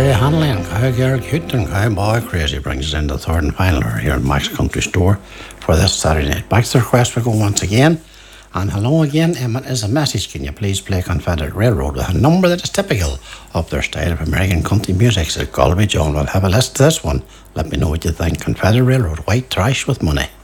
Ray Hanley and Kyle Garrett Cute and Kyle Boy Crazy brings us into the third and final hour here at Max Country Store for this Saturday night. Back to the request we go once again. And hello again, Emmett is a message. Can you please play Confederate Railroad with a number that is typical of their style of American country music? Says Galway John. We'll have a list to this one. Let me know what you think. Confederate Railroad, White Trash with Money.